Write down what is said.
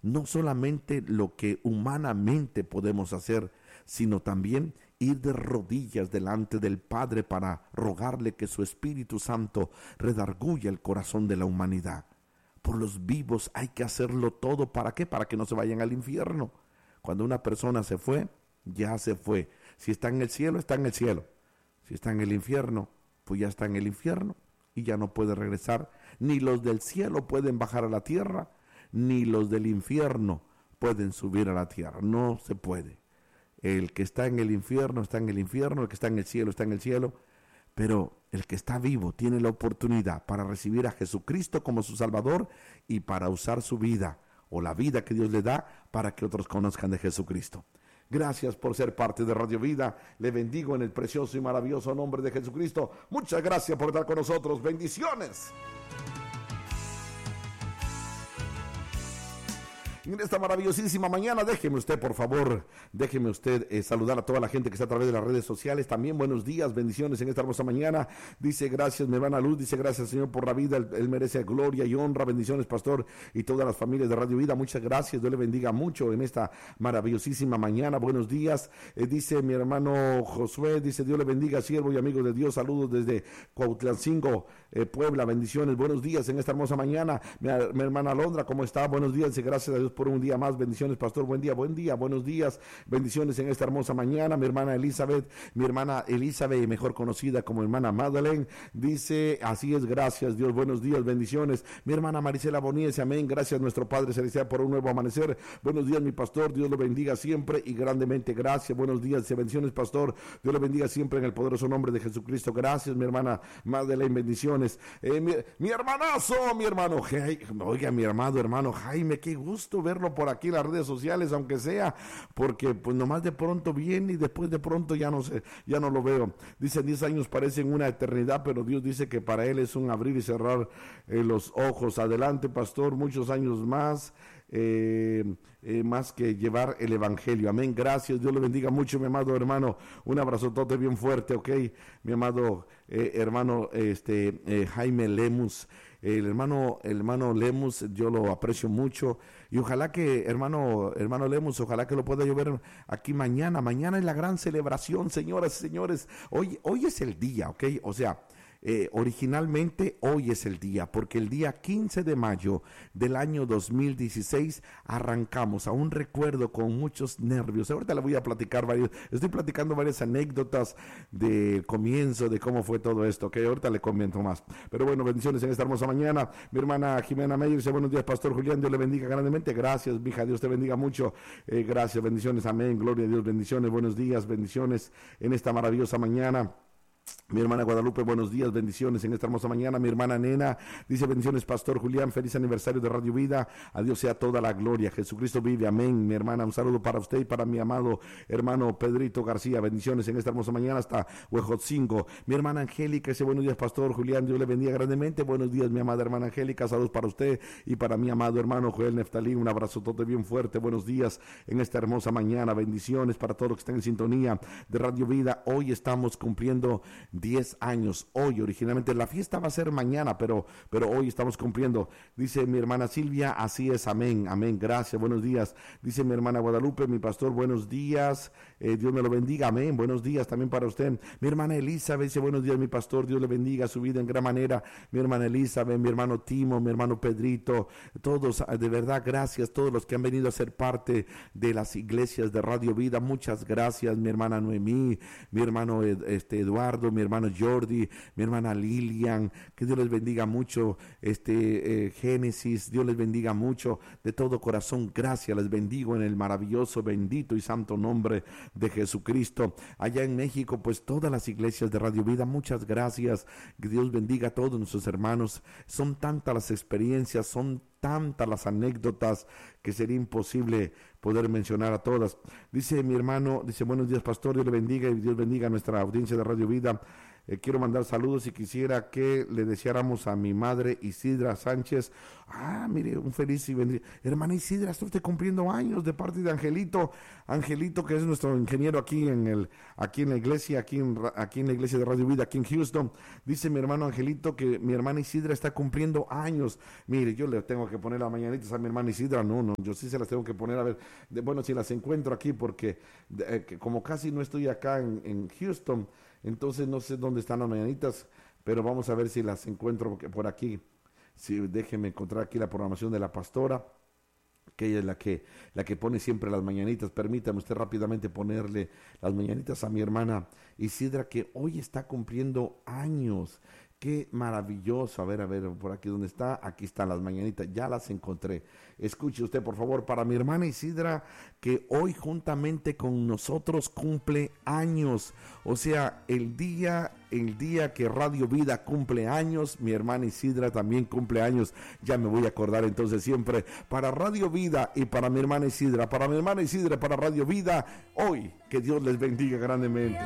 no solamente lo que humanamente podemos hacer, sino también ir de rodillas delante del Padre para rogarle que su Espíritu Santo redarguya el corazón de la humanidad. Por los vivos hay que hacerlo todo. ¿Para qué? Para que no se vayan al infierno. Cuando una persona se fue, ya se fue. Si está en el cielo, está en el cielo. Si está en el infierno, pues ya está en el infierno y ya no puede regresar. Ni los del cielo pueden bajar a la tierra, ni los del infierno pueden subir a la tierra. No se puede. El que está en el infierno está en el infierno, el que está en el cielo está en el cielo. Pero el que está vivo tiene la oportunidad para recibir a Jesucristo como su Salvador y para usar su vida o la vida que Dios le da para que otros conozcan de Jesucristo. Gracias por ser parte de Radio Vida. Le bendigo en el precioso y maravilloso nombre de Jesucristo. Muchas gracias por estar con nosotros. Bendiciones. En esta maravillosísima mañana, déjeme usted, por favor, saludar a toda la gente que está a través de las redes sociales. También buenos días, bendiciones en esta hermosa mañana. Dice, gracias, mi hermana Luz, dice, gracias, Señor, por la vida. Él merece gloria y honra. Bendiciones, pastor, y todas las familias de Radio Vida. Muchas gracias, Dios le bendiga mucho en esta maravillosísima mañana. Buenos días, dice mi hermano Josué, dice, Dios le bendiga, siervo y amigo de Dios. Saludos desde Cuautlancingo, Puebla. Bendiciones, buenos días en esta hermosa mañana. Mi hermana Alondra, ¿cómo está? Buenos días, dice, gracias a Dios por un día más. Bendiciones, pastor. Buen día, buenos días. Bendiciones en esta hermosa mañana. Mi hermana Elizabeth, mejor conocida como hermana Madeleine, dice, así es, gracias Dios, buenos días, bendiciones. Mi hermana Marisela Bonilla, amén, gracias nuestro Padre Celestial por un nuevo amanecer. Buenos días, mi pastor, Dios lo bendiga siempre y grandemente, gracias. Buenos días, bendiciones, pastor, Dios lo bendiga siempre en el poderoso nombre de Jesucristo. Gracias, mi hermana Madeleine, bendiciones. Mi hermanazo, mi hermano, oiga, mi hermano Jaime, qué gusto verlo por aquí en las redes sociales, aunque sea, porque pues nomás de pronto viene y después de pronto ya no lo veo. Dice, 10 años parecen una eternidad, pero Dios dice que para él es un abrir y cerrar los ojos. Adelante, pastor, muchos años más, más que llevar el evangelio. Amén, gracias, Dios le bendiga mucho, mi amado hermano. Un abrazotote bien fuerte, ok, mi amado hermano Jaime Lemus. El hermano Lemus, yo lo aprecio mucho y ojalá que, hermano Lemus, ojalá que lo pueda yo ver aquí mañana. Mañana es la gran celebración, señoras y señores. Hoy es el día, ¿ok? O sea, originalmente hoy es el día, porque el día 15 de mayo del año 2016 arrancamos. Aún recuerdo con muchos nervios. Ahorita le voy a platicar estoy platicando varias anécdotas del comienzo, de cómo fue todo esto, que ahorita le comento más. Pero bueno, bendiciones en esta hermosa mañana. Mi hermana Jimena Meyer dice, buenos días, pastor Julián, Dios le bendiga grandemente. Gracias, mija, Dios te bendiga mucho. Gracias, bendiciones, amén, gloria a Dios, bendiciones, buenos días, bendiciones en esta maravillosa mañana. Mi hermana Guadalupe, buenos días, bendiciones en esta hermosa mañana. Mi hermana Nena dice, bendiciones, pastor Julián, feliz aniversario de Radio Vida, a Dios sea toda la gloria, Jesucristo vive, amén. Mi hermana, un saludo para usted y para mi amado hermano Pedrito García, bendiciones en esta hermosa mañana hasta Huejotzingo. Mi hermana Angélica dice, buenos días, pastor Julián, Dios le bendiga grandemente. Buenos días, mi amada hermana Angélica, saludos para usted y para mi amado hermano Joel Neftalí, un abrazo todo bien fuerte. Buenos días en esta hermosa mañana, bendiciones para todos los que están en sintonía de Radio Vida. Hoy estamos cumpliendo 10 años, hoy originalmente la fiesta va a ser mañana, pero hoy estamos cumpliendo. Dice mi hermana Silvia, así es, amén, amén, gracias, buenos días. Dice mi hermana Guadalupe, mi pastor, buenos días, Dios me lo bendiga, amén, buenos días también para usted. Mi hermana Elizabeth dice, buenos días, mi pastor, Dios le bendiga su vida en gran manera. Mi hermana Elizabeth, mi hermano Timo, mi hermano Pedrito, todos, de verdad, gracias, todos los que han venido a ser parte de las iglesias de Radio Vida, muchas gracias. Mi hermana Noemí, mi hermano Eduardo, mi hermano Jordi, mi hermana Lilian, que Dios les bendiga mucho. Génesis, Dios les bendiga mucho de todo corazón. Gracias, les bendigo en el maravilloso, bendito y santo nombre de Jesucristo. Allá en México, pues todas las iglesias de Radio Vida, muchas gracias. Que Dios bendiga a todos nuestros hermanos. Son tantas las experiencias, son tantas las anécdotas que sería imposible poder mencionar a todas. Dice mi hermano, dice, buenos días, pastor, Dios le bendiga y Dios bendiga a nuestra audiencia de Radio Vida. quiero mandar saludos y quisiera que le deseáramos a mi madre Isidra Sánchez. Mire, un feliz y bendito. Hermana Isidra, está usted cumpliendo años de parte de Angelito. Angelito, que es nuestro ingeniero aquí en la iglesia, aquí en la iglesia de Radio Vida, aquí en Houston. Dice mi hermano Angelito que mi hermana Isidra está cumpliendo años. Mire, yo le tengo que poner las mañanitas a mi hermana Isidra. No, yo sí se las tengo que poner, a ver, bueno, si las encuentro aquí, porque que como casi no estoy acá en Houston, entonces no sé dónde están las mañanitas, pero vamos a ver si las encuentro por aquí. Sí, déjeme encontrar aquí la programación de la pastora, que ella es la que pone siempre las mañanitas. Permítame usted rápidamente ponerle las mañanitas a mi hermana Isidra, que hoy está cumpliendo años. Qué maravilloso. A ver, por aquí donde está, aquí están las mañanitas, ya las encontré. Escuche usted, por favor, para mi hermana Isidra, que hoy juntamente con nosotros cumple años. O sea, el día que Radio Vida cumple años, mi hermana Isidra también cumple años. Ya me voy a acordar entonces siempre, para Radio Vida y para mi hermana Isidra, para Radio Vida, hoy, que Dios les bendiga grandemente.